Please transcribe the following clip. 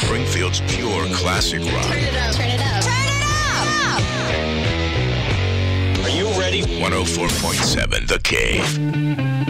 Springfield's pure classic rock. Turn it up. Turn it up. Turn it up. Are you ready? 104.7 The Cave.